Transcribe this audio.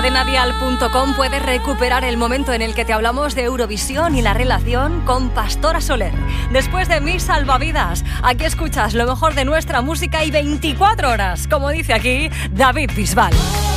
cadenadial.com puedes recuperar el momento en el que te hablamos de Eurovisión y la relación con Pastora Soler. Después de Mis Salvavidas, aquí escuchas lo mejor de nuestra música y 24 horas, como dice aquí David Bisbal.